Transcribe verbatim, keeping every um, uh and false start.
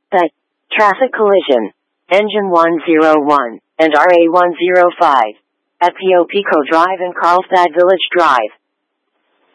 The traffic collision, Engine one oh one and R A one oh five, at Pio Pico Drive and Carlsbad Village Drive.